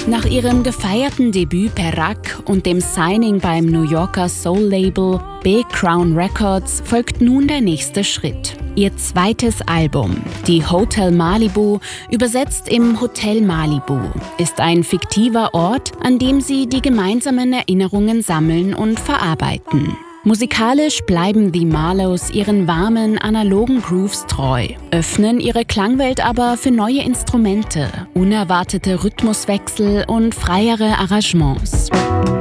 Nach ihrem gefeierten Debüt Perrac und dem Signing beim New Yorker Soul-Label Big Crown Records folgt nun der nächste Schritt. Ihr zweites Album, Die Hotel Malibu, übersetzt im Hotel Malibu, ist ein fiktiver Ort, an dem sie die gemeinsamen Erinnerungen sammeln und verarbeiten. Musikalisch bleiben The Marlows ihren warmen, analogen Grooves treu, öffnen ihre Klangwelt aber für neue Instrumente, unerwartete Rhythmuswechsel und freiere Arrangements.